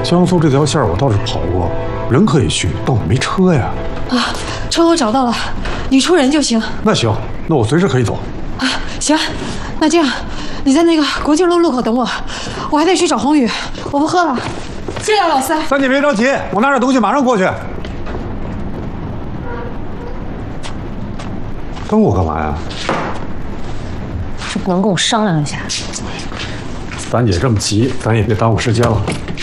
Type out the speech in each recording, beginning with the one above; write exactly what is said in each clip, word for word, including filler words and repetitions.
江苏这条线我倒是跑过，人可以去，但我没车呀。 啊，车我找到了，你出人就行。 那行，那我随时可以走。 啊，行，那这样，你在那个国庆路路口等我，我还得去找宏宇，我不喝了。谢谢老三。 三姐别着急，我拿点东西马上过去。等我干嘛呀？ 是不能跟我商量一下？ 三姐这么急，咱也别耽误时间了。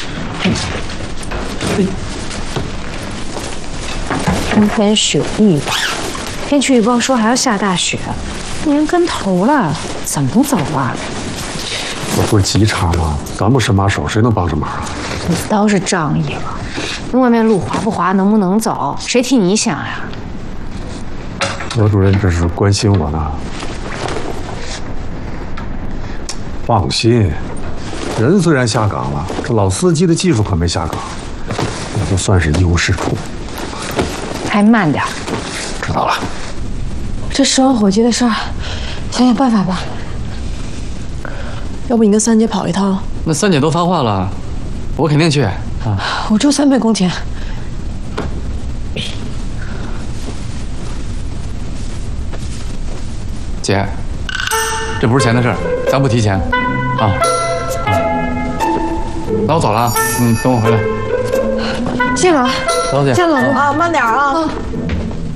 今天雪预报，天气预报说还要下大雪，连跟头了，怎么走啊？ 这不是急茬吗？咱不伸把手，谁能帮上忙啊？ 你倒是仗义了，那外面路滑不滑，能不能走，谁替你想呀？ 罗主任这是关心我呢。放心，人虽然下岗了，这老司机的技术可没下岗，那就算是一无是处。 还慢点。 知道了。 这十万火急的事儿，想想办法吧。 要不你跟三姐跑一趟？ 那三姐都发话了，我肯定去啊。 我周三倍工钱。 姐，这不是钱的事儿，咱不提钱，啊。啊那我走了啊，嗯，等我回来。 谢了， 走姐。 谢了老陆啊，慢点啊。 嗯。